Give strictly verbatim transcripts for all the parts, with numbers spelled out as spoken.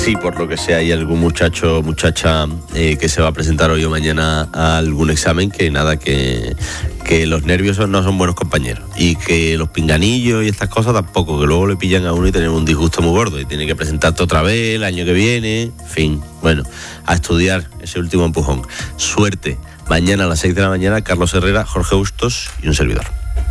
si por lo que sea hay algún muchacho o muchacha eh, que se va a presentar hoy o mañana a algún examen, que nada, que, que los nervios no son buenos compañeros y que los pinganillos y estas cosas tampoco, que luego le pillan a uno y tenemos un disgusto muy gordo y tiene que presentarte otra vez el año que viene, en fin, bueno, a estudiar ese último empujón. Suerte. Mañana a las seis de la mañana, Carlos Herrera, Jorge Bustos y un servidor.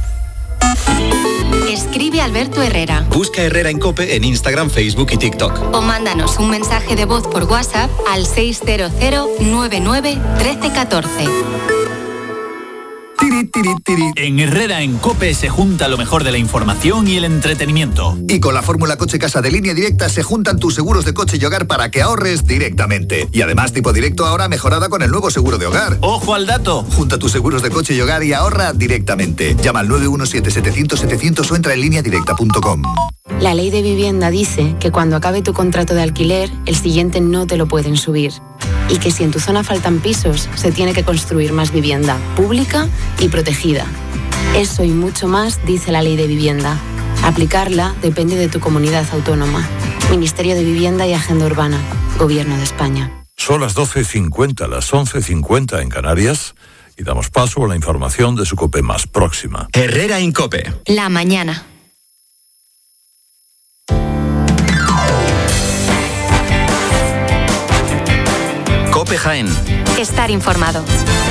Escribe Alberto Herrera. Busca Herrera en COPE en Instagram, Facebook y TikTok. O mándanos un mensaje de voz por WhatsApp al seis cero cero nueve nueve uno tres uno cuatro. Tiri, tiri, tiri. En Herrera en COPE se junta lo mejor de la información y el entretenimiento. Y con la fórmula Coche Casa de Línea Directa se juntan tus seguros de coche y hogar para que ahorres directamente. Y además tipo directo ahora mejorada con el nuevo seguro de hogar. ¡Ojo al dato! Junta tus seguros de coche y hogar y ahorra directamente. Llama al nueve uno siete setecientos setecientos o entra en línea directa punto com. La ley de vivienda dice que cuando acabe tu contrato de alquiler, el siguiente no te lo pueden subir. Y que si en tu zona faltan pisos, se tiene que construir más vivienda, pública y protegida. Eso y mucho más dice la ley de vivienda. Aplicarla depende de tu comunidad autónoma. Ministerio de Vivienda y Agenda Urbana. Gobierno de España. Son las doce cincuenta, las once cincuenta en Canarias y damos paso a la información de su COPE más próxima. Herrera en COPE. La mañana. COPE Jaén. Estar informado.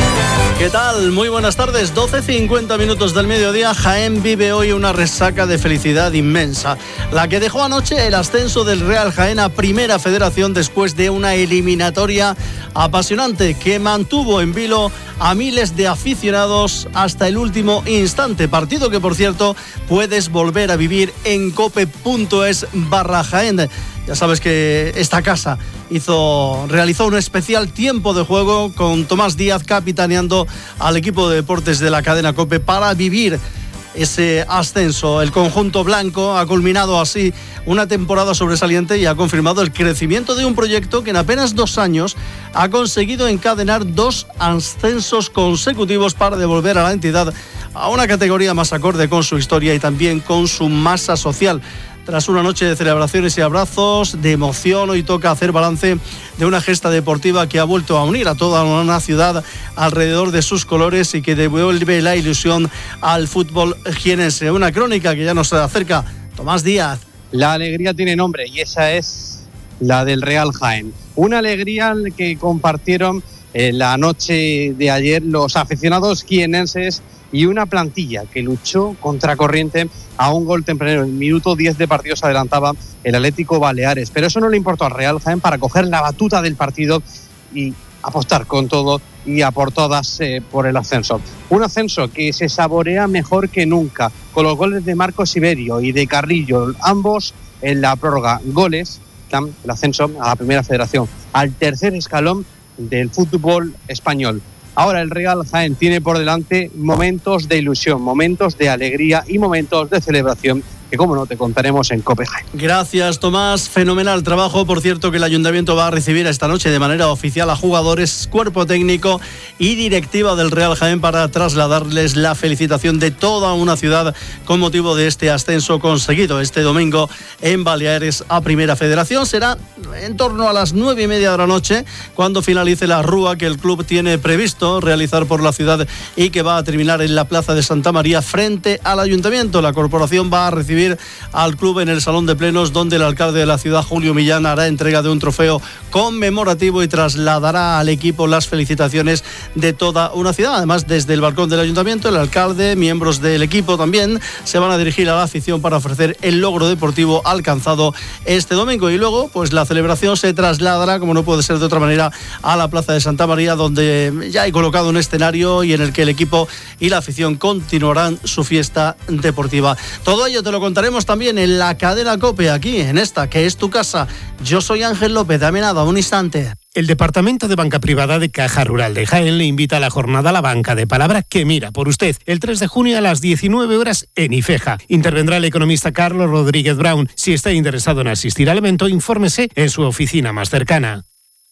¿Qué tal? Muy buenas tardes. doce cincuenta minutos del mediodía. Jaén vive hoy una resaca de felicidad inmensa. La que dejó anoche el ascenso del Real Jaén a Primera Federación después de una eliminatoria apasionante que mantuvo en vilo a miles de aficionados hasta el último instante. Partido que, por cierto, puedes volver a vivir en cope.es barra Jaén. Ya sabes que esta casa hizo, realizó un especial tiempo de juego con Tomás Díaz capitaneando al equipo de deportes de la cadena COPE para vivir ese ascenso. El conjunto blanco ha culminado así una temporada sobresaliente y ha confirmado el crecimiento de un proyecto que en apenas dos años ha conseguido encadenar dos ascensos consecutivos para devolver a la entidad a una categoría más acorde con su historia y también con su masa social. Tras una noche de celebraciones y abrazos, de emoción, hoy toca hacer balance de una gesta deportiva que ha vuelto a unir a toda una ciudad alrededor de sus colores y que devuelve la ilusión al fútbol jienense. Una crónica que ya nos acerca Tomás Díaz. La alegría tiene nombre y esa es la del Real Jaén. Una alegría que compartieron en la noche de ayer los aficionados jienenses y una plantilla que luchó contracorriente a un gol tempranero. En el minuto diez de partido se adelantaba el Atlético Baleares, pero eso no le importó al Real Jaén para coger la batuta del partido y apostar con todo y a por todas eh, por el ascenso. Un ascenso que se saborea mejor que nunca, con los goles de Marcos Iberio y de Carrillo, ambos en la prórroga. Goles dan el ascenso a la Primera Federación, al tercer escalón del fútbol español. Ahora el Real Jaén tiene por delante momentos de ilusión, momentos de alegría y momentos de celebración que, como no, te contaremos en COPE Jaén. Gracias, Tomás. Fenomenal trabajo. Por cierto, que el Ayuntamiento va a recibir esta noche de manera oficial a jugadores, cuerpo técnico y directiva del Real Jaén para trasladarles la felicitación de toda una ciudad con motivo de este ascenso conseguido este domingo en Baleares a Primera Federación. Será en torno a las nueve y media de la noche cuando finalice la rúa que el club tiene previsto realizar por la ciudad y que va a terminar en la Plaza de Santa María frente al Ayuntamiento. La corporación va a recibir al club en el Salón de Plenos, donde el alcalde de la ciudad, Julio Millán, hará entrega de un trofeo conmemorativo y trasladará al equipo las felicitaciones de toda una ciudad. Además, desde el balcón del Ayuntamiento, el alcalde, miembros del equipo también se van a dirigir a la afición para ofrecer el logro deportivo alcanzado este domingo. Y luego, pues la celebración se trasladará, como no puede ser de otra manera, a la Plaza de Santa María, donde ya hay colocado un escenario y en el que el equipo y la afición continuarán su fiesta deportiva. Todo ello te lo contaremos también en la cadena COPE, aquí en esta que es tu casa. Yo soy Ángel López, dame nada, un instante. El Departamento de Banca Privada de Caja Rural de Jaén le invita a la jornada La Banca de Palabra que mira por usted el tres de junio a las diecinueve horas en Ifeja. Intervendrá el economista Carlos Rodríguez Brown. Si está interesado en asistir al evento, infórmese en su oficina más cercana.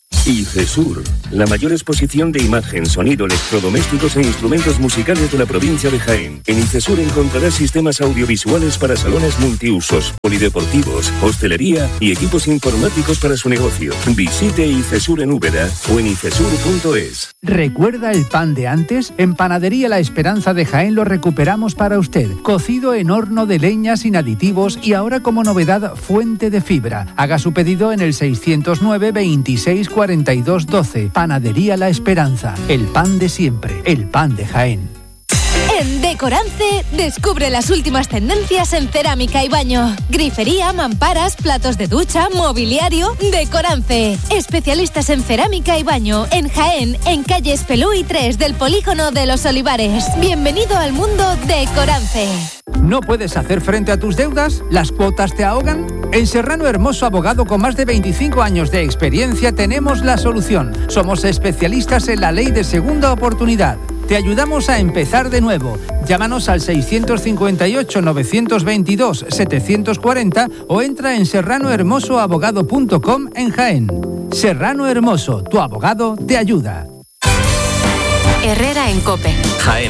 ICESUR, la mayor exposición de imagen, sonido, electrodomésticos e instrumentos musicales de la provincia de Jaén. En ICESUR encontrarás sistemas audiovisuales para salones multiusos, polideportivos, hostelería y equipos informáticos para su negocio. Visite ICESUR en Úbeda o en icesur punto es. ¿Recuerda el pan de antes? En Panadería La Esperanza de Jaén lo recuperamos para usted. Cocido en horno de leña sin aditivos y ahora como novedad fuente de fibra. Haga su pedido en el seiscientos nueve veintiséis cuarenta y dos doce. Panadería La Esperanza. El pan de siempre. El pan de Jaén. En Decorance, descubre las últimas tendencias en cerámica y baño. Grifería, mamparas, platos de ducha, mobiliario. Decorance. Especialistas en cerámica y baño. En Jaén, en calle Espelú y tres del Polígono de los Olivares. Bienvenido al mundo Decorance. ¿No puedes hacer frente a tus deudas? ¿Las cuotas te ahogan? En Serrano Hermoso Abogado, con más de veinticinco años de experiencia, tenemos la solución. Somos especialistas en la ley de segunda oportunidad. Te ayudamos a empezar de nuevo. Llámanos al seiscientos cincuenta y ocho, novecientos veintidós, setecientos cuarenta o entra en serrano hermoso abogado punto com en Jaén. Serrano Hermoso, tu abogado te ayuda. Herrera en COPE. Jaén.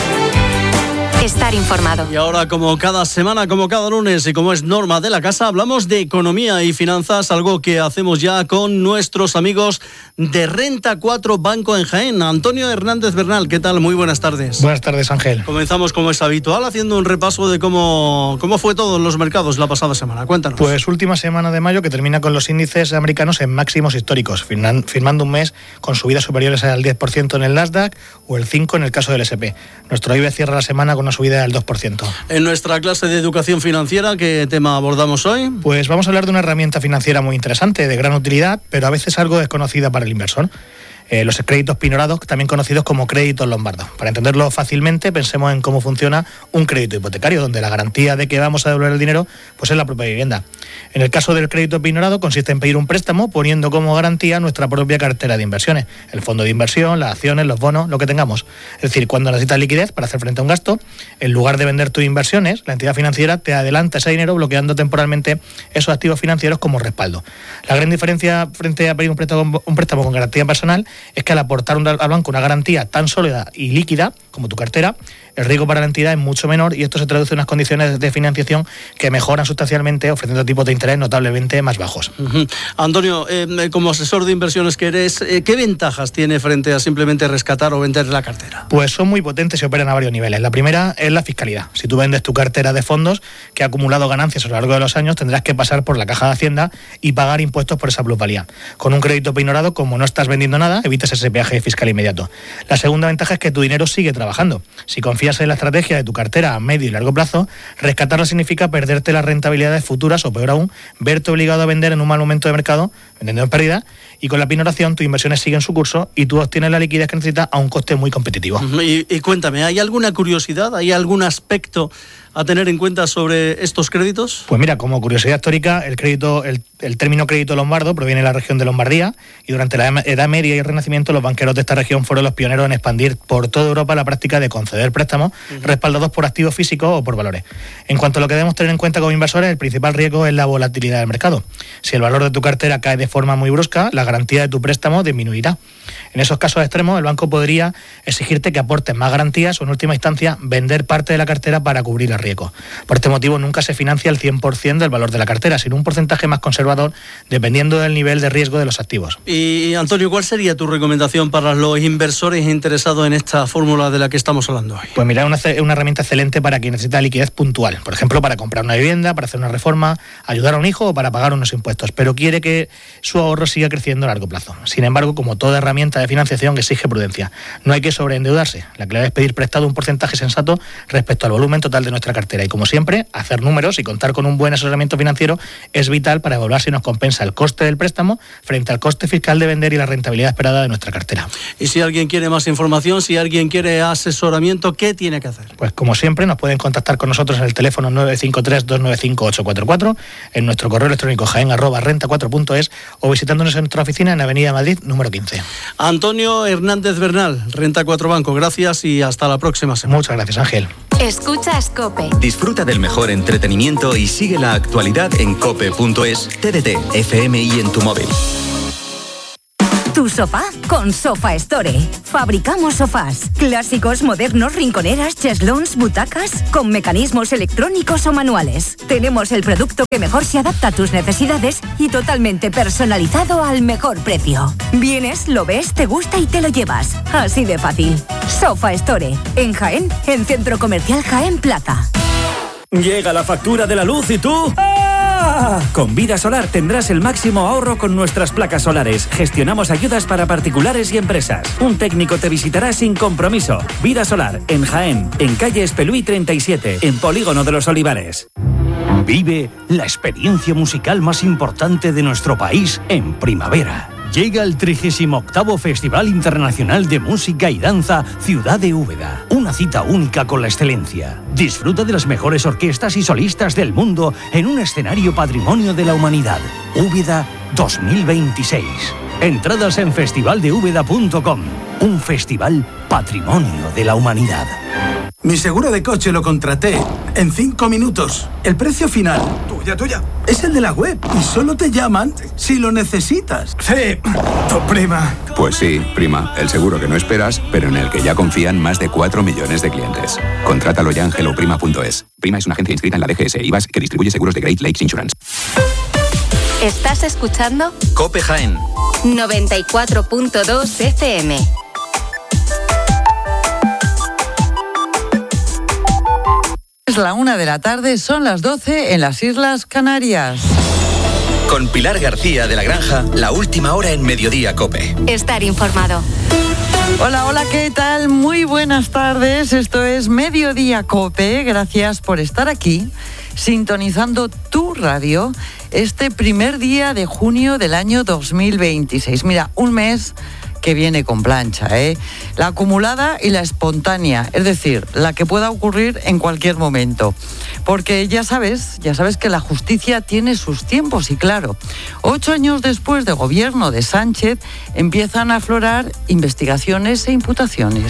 Estar informado. Y ahora, como cada semana, como cada lunes y como es norma de la casa, hablamos de economía y finanzas, algo que hacemos ya con nuestros amigos de Renta cuatro Banco en Jaén. Antonio Hernández Bernal, ¿qué tal? Muy buenas tardes. Buenas tardes, Ángel. Comenzamos como es habitual haciendo un repaso de cómo, cómo fue todo en los mercados la pasada semana. Cuéntanos. Pues última semana de mayo que termina con los índices americanos en máximos históricos, firmando un mes con subidas superiores al diez por ciento en el Nasdaq o el cinco por ciento en el caso del ese and pe. Nuestro I B E cierra la semana con una subida del dos por ciento. En nuestra clase de educación financiera, ¿qué tema abordamos hoy? Pues vamos a hablar de una herramienta financiera muy interesante, de gran utilidad, pero a veces algo desconocida para el inversor. Eh, los créditos pinorados, también conocidos como créditos lombardos. Para entenderlo fácilmente, pensemos en cómo funciona un crédito hipotecario, donde la garantía de que vamos a devolver el dinero pues es la propia vivienda. En el caso del crédito pinorado, consiste en pedir un préstamo poniendo como garantía nuestra propia cartera de inversiones, el fondo de inversión, las acciones, los bonos, lo que tengamos. Es decir, cuando necesitas liquidez para hacer frente a un gasto, en lugar de vender tus inversiones, la entidad financiera te adelanta ese dinero bloqueando temporalmente esos activos financieros como respaldo. La gran diferencia frente a pedir un préstamo, un préstamo con garantía personal es que al aportar un, al banco una garantía tan sólida y líquida como tu cartera, el riesgo para la entidad es mucho menor y esto se traduce en unas condiciones de financiación que mejoran sustancialmente, ofreciendo tipos de interés notablemente más bajos. Uh-huh. Antonio, eh, como asesor de inversiones que eres, eh, ¿qué ventajas tiene frente a simplemente rescatar o vender la cartera? Pues son muy potentes y operan a varios niveles. La primera es la fiscalidad. Si tú vendes tu cartera de fondos que ha acumulado ganancias a lo largo de los años, tendrás que pasar por la caja de Hacienda y pagar impuestos por esa plusvalía. Con un crédito peinorado, como no estás vendiendo nada, evitas ese peaje fiscal inmediato. La segunda ventaja es que tu dinero sigue trabajando. Si confías en la estrategia de tu cartera a medio y largo plazo, rescatarla significa perderte las rentabilidades futuras o, peor aún, verte obligado a vender en un mal momento de mercado, vendiendo en pérdida, y con la pinoración tus inversiones siguen su curso y tú obtienes la liquidez que necesitas a un coste muy competitivo. Y, y cuéntame, ¿hay alguna curiosidad, hay algún aspecto a tener en cuenta sobre estos créditos? Pues mira, como curiosidad histórica, el crédito, el, el término crédito lombardo proviene de la región de Lombardía y durante la Edad Media y el Renacimiento los banqueros de esta región fueron los pioneros en expandir por toda Europa la práctica de conceder préstamos uh-huh. respaldados por activos físicos o por valores. En cuanto a lo que debemos tener en cuenta como inversores, el principal riesgo es la volatilidad del mercado. Si el valor de tu cartera cae de forma muy brusca, la garantía de tu préstamo disminuirá. En esos casos extremos, el banco podría exigirte que aportes más garantías o, en última instancia, vender parte de la cartera para cubrir el riesgo. Por este motivo, nunca se financia el cien por ciento del valor de la cartera, sino un porcentaje más conservador, dependiendo del nivel de riesgo de los activos. Y, Antonio, ¿cuál sería tu recomendación para los inversores interesados en esta fórmula de la que estamos hablando hoy? Pues mira, es una, una herramienta excelente para quien necesita liquidez puntual. Por ejemplo, para comprar una vivienda, para hacer una reforma, ayudar a un hijo o para pagar unos impuestos, pero quiere que su ahorro siga creciendo a largo plazo. Sin embargo, como toda herramienta de financiación, exige prudencia. No hay que sobreendeudarse. La clave es pedir prestado un porcentaje sensato respecto al volumen total de nuestra cartera. Y como siempre, hacer números y contar con un buen asesoramiento financiero es vital para evaluar si nos compensa el coste del préstamo frente al coste fiscal de vender y la rentabilidad esperada de nuestra cartera. Y si alguien quiere más información, si alguien quiere asesoramiento, ¿qué tiene que hacer? Pues como siempre, nos pueden contactar con nosotros en el teléfono nueve cinco tres, dos nueve cinco, ocho cuatro cuatro, en nuestro correo electrónico jaén arroba renta cuatro punto es o visitándonos en nuestra oficina en Avenida Madrid, número quince. Antonio Hernández Bernal, Renta cuatro Banco, gracias y hasta la próxima semana. Muchas gracias, Ángel. Escuchas COPE. Disfruta del mejor entretenimiento y sigue la actualidad en cope punto es, T D T, F M y en tu móvil. Tu sofá con Sofa Store. Fabricamos sofás clásicos, modernos, rinconeras, cheslons, butacas, con mecanismos electrónicos o manuales. Tenemos el producto que mejor se adapta a tus necesidades y totalmente personalizado al mejor precio. Vienes, lo ves, te gusta y te lo llevas. Así de fácil. Sofa Store. En Jaén, en Centro Comercial Jaén Plaza. Llega la factura de la luz y tú... ¡ah! Con Vida Solar tendrás el máximo ahorro con nuestras placas solares. Gestionamos ayudas para particulares y empresas. Un técnico te visitará sin compromiso. Vida Solar, en Jaén, en calle Espelúi treinta y siete, en Polígono de los Olivares. Vive la experiencia musical más importante de nuestro país en primavera. Llega el trigésimo octavo Festival Internacional de Música y Danza Ciudad de Úbeda. Una cita única con la excelencia. Disfruta de las mejores orquestas y solistas del mundo en un escenario patrimonio de la humanidad. Úbeda dos mil veintiséis. Entradas en festival de úbeda punto com. Un festival patrimonio de la humanidad. Mi seguro de coche lo contraté en cinco minutos. El precio final, tuya, tuya, es el de la web y solo te llaman si lo necesitas. Sí, tu prima. Pues sí, prima, el seguro que no esperas, pero en el que ya confían más de cuatro millones de clientes. Contrátalo ya en hello prima punto es. Prima es una agencia inscrita en la D G S I V A S que distribuye seguros de Great Lakes Insurance. ¿Estás escuchando? COPE Jaén noventa y cuatro punto dos F M. Es la una de la tarde, son las doce en las Islas Canarias. Con Pilar García de la Granja, la última hora en Mediodía COPE. Estar informado. Hola, hola, ¿qué tal? Muy buenas tardes, esto es Mediodía COPE, gracias por estar aquí, sintonizando tu radio este primer día de junio del año dos mil veintiséis. Mira, un mes que viene con plancha, ¿eh? La acumulada y la espontánea, es decir, la que pueda ocurrir en cualquier momento. Porque ya sabes, ya sabes que la justicia tiene sus tiempos y claro, ocho años después de gobierno de Sánchez empiezan a aflorar investigaciones e imputaciones.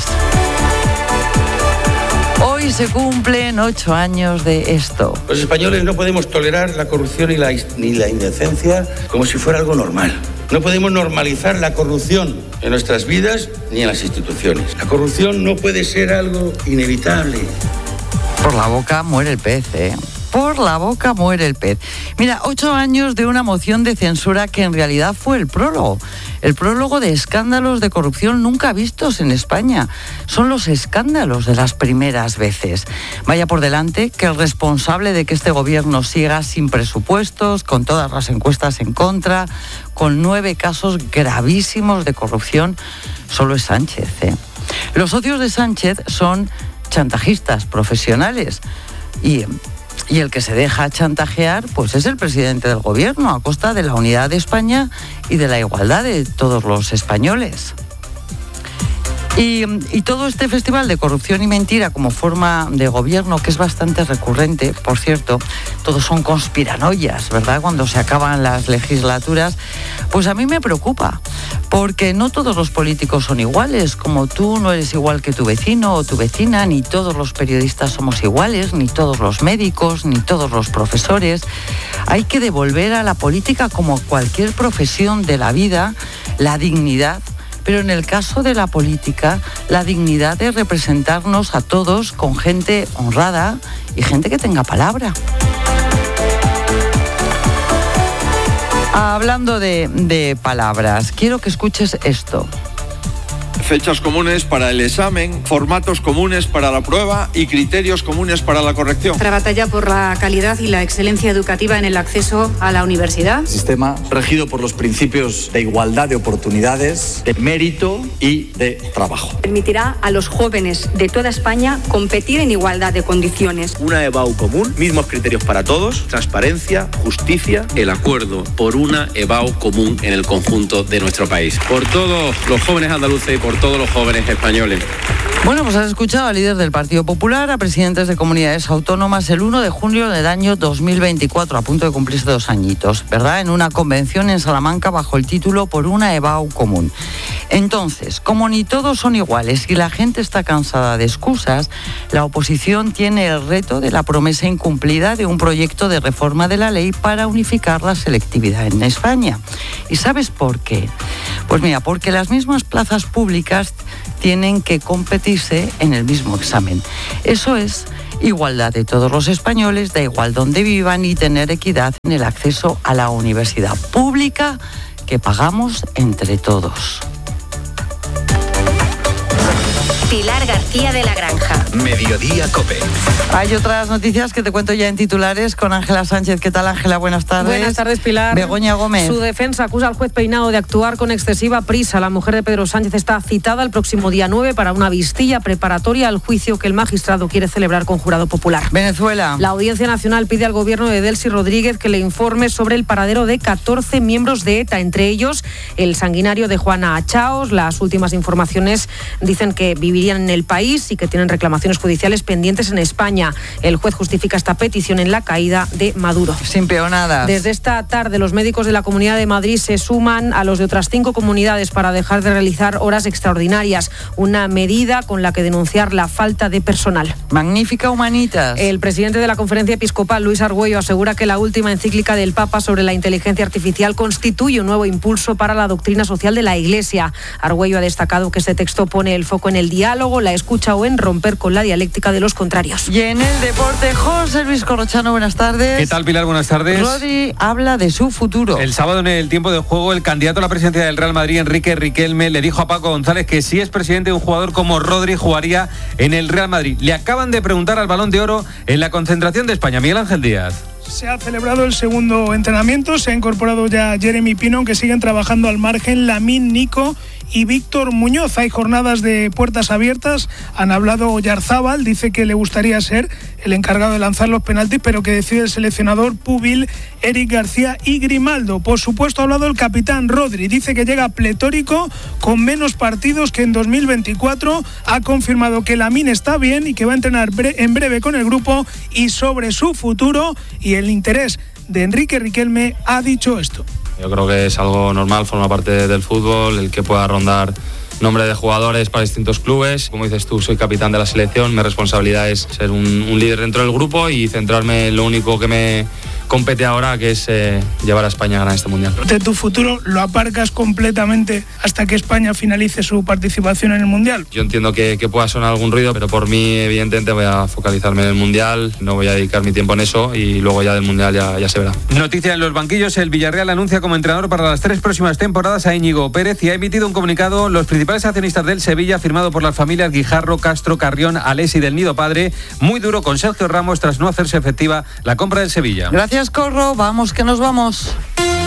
Hoy se cumplen ocho años de esto. Los españoles no podemos tolerar la corrupción y la, ni la indecencia como si fuera algo normal. No podemos normalizar la corrupción en nuestras vidas ni en las instituciones. La corrupción no puede ser algo inevitable. Por la boca muere el pez, ¿eh? Por la boca muere el pez. Mira, ocho años de una moción de censura que en realidad fue el prólogo. El prólogo de escándalos de corrupción nunca vistos en España. Son los escándalos de las primeras veces. Vaya por delante que el responsable de que este gobierno siga sin presupuestos, con todas las encuestas en contra, con nueve casos gravísimos de corrupción, solo es Sánchez, ¿eh? Los socios de Sánchez son chantajistas profesionales y... Y el que se deja chantajear, pues es el presidente del gobierno, a costa de la unidad de España y de la igualdad de todos los españoles. Y, y todo este festival de corrupción y mentira como forma de gobierno, que es bastante recurrente, por cierto, todos son conspiranoias, ¿verdad?, cuando se acaban las legislaturas, pues a mí me preocupa, porque no todos los políticos son iguales, como tú no eres igual que tu vecino o tu vecina, ni todos los periodistas somos iguales, ni todos los médicos, ni todos los profesores. Hay que devolver a la política, como cualquier profesión de la vida, la dignidad. Pero en el caso de la política, la dignidad es representarnos a todos con gente honrada y gente que tenga palabra. Hablando de, de palabras, quiero que escuches esto. Fechas comunes para el examen, formatos comunes para la prueba y criterios comunes para la corrección. Nuestra batalla por la calidad y la excelencia educativa en el acceso a la universidad. Sistema regido por los principios de igualdad de oportunidades, de mérito y de trabajo. Permitirá a los jóvenes de toda España competir en igualdad de condiciones. Una EBAU común, mismos criterios para todos, transparencia, justicia, el acuerdo por una EBAU común en el conjunto de nuestro país. Por todos los jóvenes andaluces y por todos los jóvenes españoles. Bueno, pues has escuchado al líder del Partido Popular, a presidentes de comunidades autónomas el uno de junio del año dos mil veinticuatro, a punto de cumplirse dos añitos, ¿verdad?, en una convención en Salamanca bajo el título Por una EBAU común. Entonces, como ni todos son iguales y la gente está cansada de excusas, la oposición tiene el reto de la promesa incumplida de un proyecto de reforma de la ley para unificar la selectividad en España. ¿Y sabes por qué? Pues mira, porque las mismas plazas públicas tienen que competirse en el mismo examen. Eso es igualdad de todos los españoles, da igual donde vivan, y tener equidad en el acceso a la universidad pública que pagamos entre todos. Pilar García de la Granja. Mediodía COPE. Hay otras noticias que te cuento ya en titulares con Ángela Sánchez. ¿Qué tal, Ángela? Buenas tardes. Buenas tardes, Pilar. Begoña Gómez. Su defensa acusa al juez Peinado de actuar con excesiva prisa. La mujer de Pedro Sánchez está citada el próximo día nueve para una vistilla preparatoria al juicio que el magistrado quiere celebrar con jurado popular. Venezuela. La Audiencia Nacional pide al gobierno de Delcy Rodríguez que le informe sobre el paradero de catorce miembros de ETA, entre ellos el sanguinario de Juana Achaos. Las últimas informaciones dicen que vivirían en el país y que tienen reclamaciones judiciales pendientes en España. El juez justifica esta petición en la caída de Maduro. Sin peonadas. Desde esta tarde, los médicos de la Comunidad de Madrid se suman a los de otras cinco comunidades para dejar de realizar horas extraordinarias, una medida con la que denunciar la falta de personal. Magnífica Humanitas. El presidente de la Conferencia Episcopal, Luis Argüello, asegura que la última encíclica del Papa sobre la inteligencia artificial constituye un nuevo impulso para la doctrina social de la Iglesia. Argüello ha destacado que este texto pone el foco en el diálogo, la escucha o en romper con la dialéctica de los contrarios. Y en el deporte, José Luis Corrochano, buenas tardes. ¿Qué tal, Pilar? Buenas tardes. Rodri habla de su futuro. El sábado, en el tiempo de juego, el candidato a la presidencia del Real Madrid, Enrique Riquelme, le dijo a Paco González que si es presidente, un jugador como Rodri jugaría en el Real Madrid. Le acaban de preguntar al Balón de Oro en la concentración de España. Miguel Ángel Díaz. Se ha celebrado el segundo entrenamiento, se ha incorporado ya Jeremy Pino, aunque siguen trabajando al margen Lamine, Nico y Víctor Muñoz. Hay jornadas de puertas abiertas, han hablado Oyarzábal, dice que le gustaría ser el encargado de lanzar los penaltis, pero que decide el seleccionador Pubil, Eric García y Grimaldo. Por supuesto ha hablado el capitán Rodri, dice que llega pletórico, con menos partidos que en dos mil veinticuatro, ha confirmado que Lamine está bien y que va a entrenar bre- en breve con el grupo, y sobre su futuro y el interés de Enrique Riquelme ha dicho esto. Yo creo que es algo normal, forma parte del fútbol, el que pueda rondar nombre de jugadores para distintos clubes. Como dices tú, soy capitán de la selección, mi responsabilidad es ser un, un líder dentro del grupo y centrarme en lo único que me compete ahora, que es eh, llevar a España a ganar este Mundial. De tu futuro lo aparcas completamente hasta que España finalice su participación en el Mundial. Yo entiendo que, que pueda sonar algún ruido, pero por mí evidentemente voy a focalizarme en el Mundial, no voy a dedicar mi tiempo en eso y luego ya del Mundial ya, ya se verá. Noticia en los banquillos, el Villarreal anuncia como entrenador para las tres próximas temporadas a Íñigo Pérez y ha emitido un comunicado los principales accionistas del Sevilla, firmado por las familias Guijarro, Castro, Carrión, Alés y del Nido Padre, muy duro con Sergio Ramos tras no hacerse efectiva la compra del Sevilla. Gracias, Corro. Vamos, que nos vamos.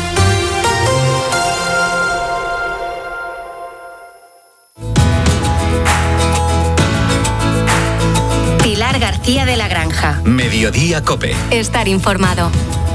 Pilar García de la Granja. Mediodía COPE. Estar informado.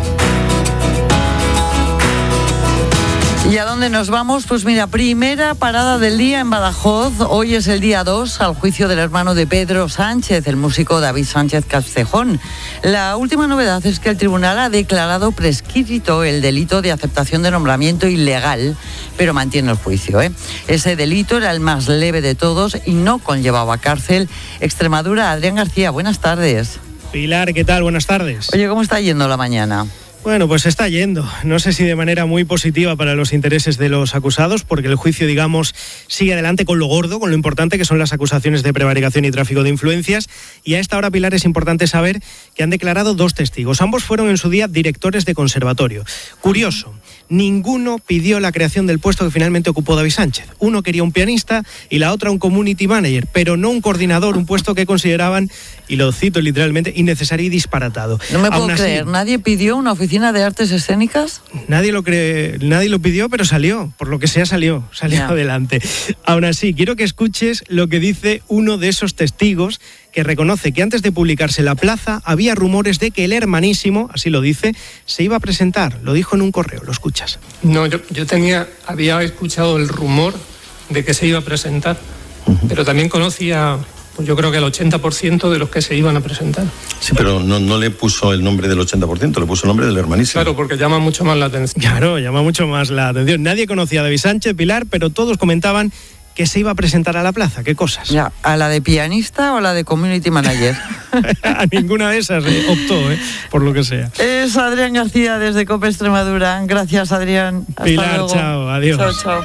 ¿Y a dónde nos vamos? Pues mira, primera parada del día en Badajoz. Hoy es el día dos al juicio del hermano de Pedro Sánchez, el músico David Sánchez Castejón. La última novedad es que el tribunal ha declarado prescrito el delito de aceptación de nombramiento ilegal, pero mantiene el juicio, ¿eh? Ese delito era el más leve de todos y no conllevaba cárcel. Extremadura, Adrián García, buenas tardes. Pilar, ¿qué tal? Buenas tardes. Oye, ¿cómo está yendo la mañana? Bueno, pues está yendo. No sé si de manera muy positiva para los intereses de los acusados, porque el juicio, digamos, sigue adelante con lo gordo, con lo importante que son las acusaciones de prevaricación y tráfico de influencias. Y a esta hora, Pilar, es importante saber que han declarado dos testigos. Ambos fueron en su día directores de conservatorio. Curioso, ninguno pidió la creación del puesto que finalmente ocupó David Sánchez. Uno quería un pianista y la otra un community manager, pero no un coordinador, un puesto que consideraban, y lo cito literalmente, innecesario y disparatado. No me puedo Aún así, creer, ¿nadie pidió una oficina de artes escénicas? Nadie lo cree, nadie lo pidió, pero salió, por lo que sea salió, salió yeah. adelante. Aún así, quiero que escuches lo que dice uno de esos testigos, que reconoce que antes de publicarse la plaza había rumores de que el hermanísimo, así lo dice, se iba a presentar. Lo dijo en un correo, lo escuchas. No, yo, yo tenía, había escuchado el rumor de que se iba a presentar, uh-huh. pero también conocía, pues yo creo que el ochenta por ciento de los que se iban a presentar. Sí, pero no, no le puso el nombre del ochenta por ciento, le puso el nombre del hermanísimo. Claro, porque llama mucho más la atención. Claro, llama mucho más la atención. Nadie conocía a David Sánchez, Pilar, pero todos comentaban que se iba a presentar a la plaza. ¿Qué cosas? Ya, ¿a la de pianista o a la de community manager? A ninguna de esas eh, optó, eh, por lo que sea. Es Adrián García desde COPE Extremadura. Gracias, Adrián. Hasta Pilar, luego. chao, adiós. Chao, chao.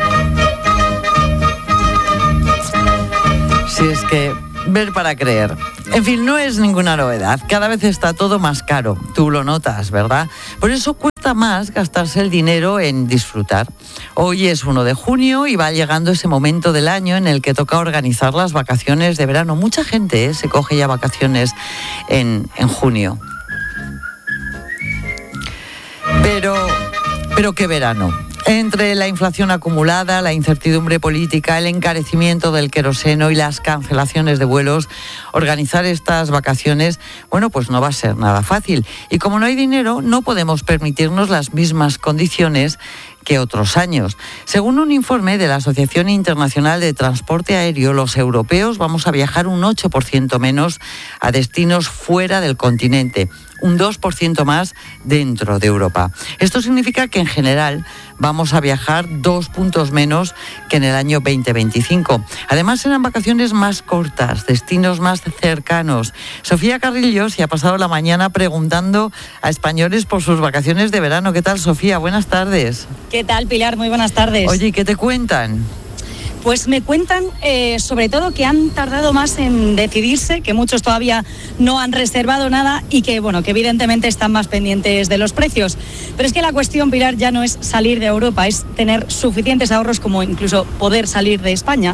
Si es que ver para creer. En fin, no es ninguna novedad. Cada vez está todo más caro. Tú lo notas, ¿verdad? Por eso cuesta más gastarse el dinero en disfrutar. Hoy es uno de junio y va llegando ese momento del año en el que toca organizar las vacaciones de verano. Mucha gente ¿eh? se coge ya vacaciones en, en junio. Pero, pero ¿qué verano? Entre la inflación acumulada, la incertidumbre política, el encarecimiento del queroseno y las cancelaciones de vuelos, organizar estas vacaciones, bueno, pues no va a ser nada fácil. Y como no hay dinero, no podemos permitirnos las mismas condiciones que otros años. Según un informe de la Asociación Internacional de Transporte Aéreo, los europeos vamos a viajar un ocho por ciento menos a destinos fuera del continente, un dos por ciento más dentro de Europa. Esto significa que en general vamos a viajar dos puntos menos que en el año veinte veinticinco. Además serán vacaciones más cortas, destinos más cercanos. Sofía Carrillo se ha pasado la mañana preguntando a españoles por sus vacaciones de verano. ¿Qué tal, Sofía? Buenas tardes. ¿Qué tal, Pilar? Muy buenas tardes. Oye, ¿qué te cuentan? Pues me cuentan eh, sobre todo que han tardado más en decidirse, que muchos todavía no han reservado nada y que, bueno, que evidentemente están más pendientes de los precios. Pero es que la cuestión, Pilar, ya no es salir de Europa, es tener suficientes ahorros como incluso poder salir de España.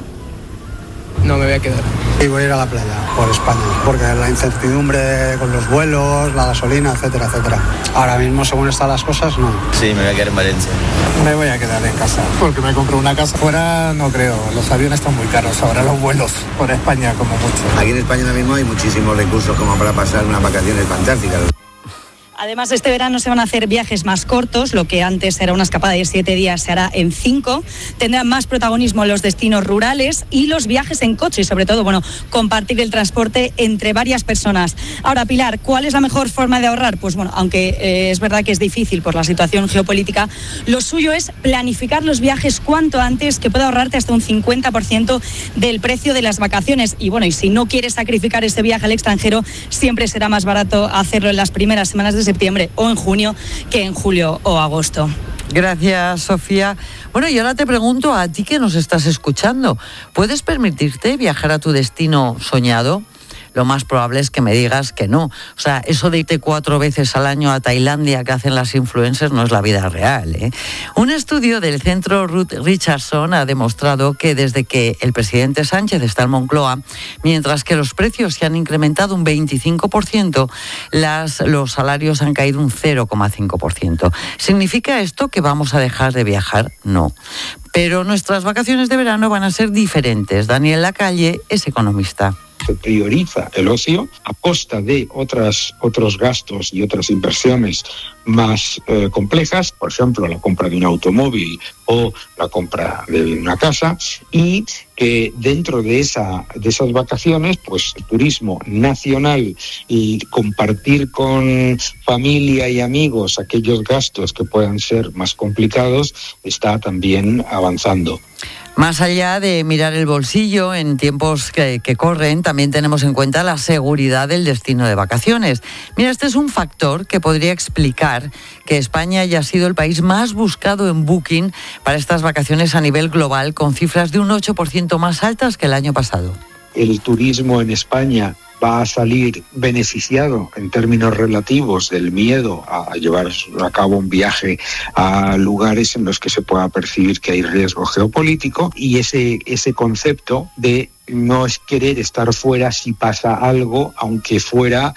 No me voy a quedar. Y voy a ir a la playa, por España, porque la incertidumbre con los vuelos, la gasolina, etcétera, etcétera. Ahora mismo, según están las cosas, no. Sí, me voy a quedar en Valencia. Me voy a quedar en casa, porque me compro una casa. Fuera no creo, los aviones están muy caros, ahora los vuelos por España como mucho. Aquí en España ahora mismo hay muchísimos recursos como para pasar unas vacaciones fantásticas. Además, este verano se van a hacer viajes más cortos, lo que antes era una escapada de siete días se hará en cinco. Tendrán más protagonismo los destinos rurales y los viajes en coche y, sobre todo, bueno, compartir el transporte entre varias personas. Ahora, Pilar, ¿cuál es la mejor forma de ahorrar? Pues bueno, aunque eh, es verdad que es difícil por la situación geopolítica, lo suyo es planificar los viajes cuanto antes, que pueda ahorrarte hasta un cincuenta por ciento del precio de las vacaciones. Y bueno, y si no quieres sacrificar ese viaje al extranjero, siempre será más barato hacerlo en las primeras semanas de septiembre o en junio que en julio o agosto. Gracias, Sofía. Bueno, y ahora te pregunto a ti que nos estás escuchando, ¿puedes permitirte viajar a tu destino soñado? Lo más probable es que me digas que no. O sea, eso de irte cuatro veces al año a Tailandia que hacen las influencers no es la vida real, ¿eh? Un estudio del Centro Ruth Richardson ha demostrado que desde que el presidente Sánchez está en Moncloa, mientras que los precios se han incrementado un veinticinco por ciento, las, los salarios han caído un cero coma cinco por ciento. ¿Significa esto que vamos a dejar de viajar? No. Pero nuestras vacaciones de verano van a ser diferentes. Daniel Lacalle es economista. Se prioriza el ocio a costa de otras, otros gastos y otras inversiones más eh, complejas, por ejemplo, la compra de un automóvil o la compra de una casa, y que dentro de, esa, de esas vacaciones, pues el turismo nacional y compartir con familia y amigos aquellos gastos que puedan ser más complicados está también avanzando. Más allá de mirar el bolsillo en tiempos que, que corren, también tenemos en cuenta la seguridad del destino de vacaciones. Mira, este es un factor que podría explicar que España haya sido el país más buscado en Booking para estas vacaciones a nivel global, con cifras de un ocho por ciento más altas que el año pasado. El turismo en España va a salir beneficiado en términos relativos del miedo a llevar a cabo un viaje a lugares en los que se pueda percibir que hay riesgo geopolítico, y ese, ese concepto de no es querer estar fuera si pasa algo, aunque fuera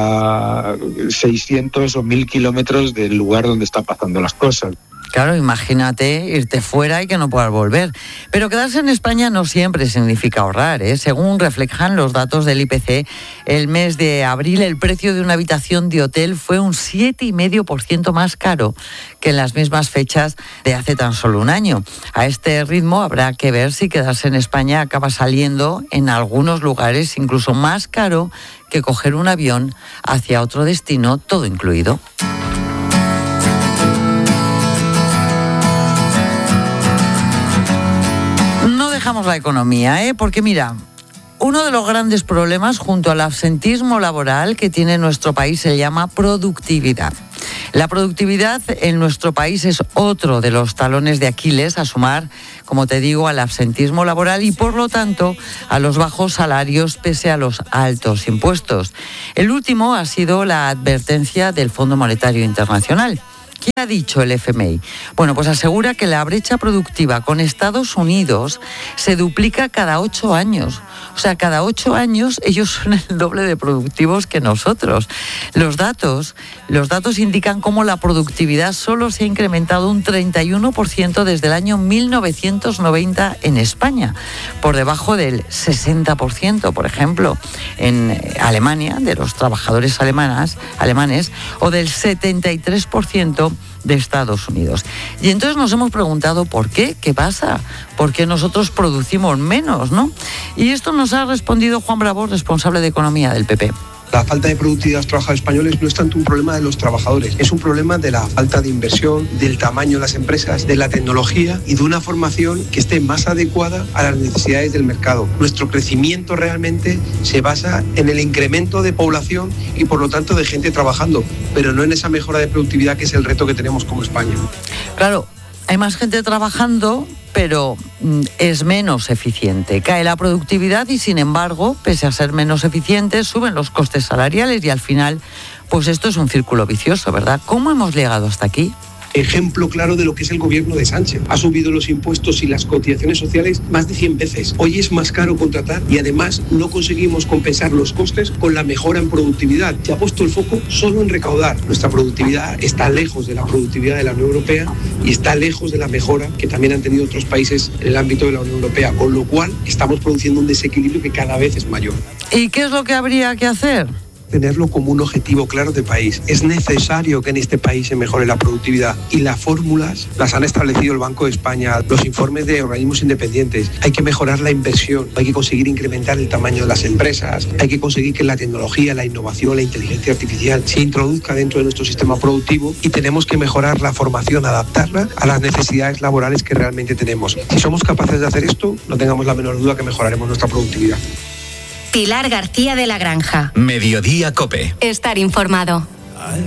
a seiscientos o mil kilómetros del lugar donde están pasando las cosas. Claro, imagínate irte fuera y que no puedas volver. Pero quedarse en España no siempre significa ahorrar, ¿eh? Según reflejan los datos del I P C, el mes de abril el precio de una habitación de hotel fue un siete coma cinco por ciento más caro que en las mismas fechas de hace tan solo un año. A este ritmo habrá que ver si quedarse en España acaba saliendo en algunos lugares incluso más caro que coger un avión hacia otro destino, todo incluido. dejamos la economía, ¿eh? Porque mira, uno de los grandes problemas junto al absentismo laboral que tiene nuestro país se llama productividad. La productividad en nuestro país es otro de los talones de Aquiles a sumar, como te digo, al absentismo laboral y, por lo tanto, a los bajos salarios pese a los altos impuestos. El último ha sido la advertencia del Fondo Monetario Internacional. ¿Qué ha dicho el F M I? Bueno, pues asegura que la brecha productiva con Estados Unidos se duplica cada ocho años. O sea, cada ocho años ellos son el doble de productivos que nosotros. Los datos, los datos indican cómo la productividad solo se ha incrementado un treinta y uno por ciento desde el año mil novecientos noventa en España, por debajo del sesenta por ciento, por ejemplo, en Alemania, de los trabajadores alemanas, alemanes, o del setenta y tres por ciento de Estados Unidos. Y entonces nos hemos preguntado por qué, qué pasa, por qué nosotros producimos menos, ¿no? Y esto nos ha respondido Juan Bravo, responsable de Economía del P P. La falta de productividad de los trabajadores españoles no es tanto un problema de los trabajadores, es un problema de la falta de inversión, del tamaño de las empresas, de la tecnología y de una formación que esté más adecuada a las necesidades del mercado. Nuestro crecimiento realmente se basa en el incremento de población y por lo tanto de gente trabajando, pero no en esa mejora de productividad que es el reto que tenemos como España. Claro, hay más gente trabajando, pero es menos eficiente. Cae la productividad y, sin embargo, pese a ser menos eficientes, suben los costes salariales y al final, pues esto es un círculo vicioso, ¿verdad? ¿Cómo hemos llegado hasta aquí? Ejemplo claro de lo que es el gobierno de Sánchez. Ha subido los impuestos y las cotizaciones sociales más de cien veces. Hoy es más caro contratar y además no conseguimos compensar los costes con la mejora en productividad. Se ha puesto el foco solo en recaudar. Nuestra productividad está lejos de la productividad de la Unión Europea y está lejos de la mejora que también han tenido otros países en el ámbito de la Unión Europea, con lo cual estamos produciendo un desequilibrio que cada vez es mayor. ¿Y qué es lo que habría que hacer? Tenerlo como un objetivo claro de país. Es necesario que en este país se mejore la productividad y las fórmulas las han establecido el Banco de España, los informes de organismos independientes. Hay que mejorar la inversión, hay que conseguir incrementar el tamaño de las empresas, hay que conseguir que la tecnología, la innovación, la inteligencia artificial se introduzca dentro de nuestro sistema productivo y tenemos que mejorar la formación, adaptarla a las necesidades laborales que realmente tenemos. Si somos capaces de hacer esto, no tengamos la menor duda que mejoraremos nuestra productividad. Pilar García de la Granja. Mediodía COPE. Estar informado.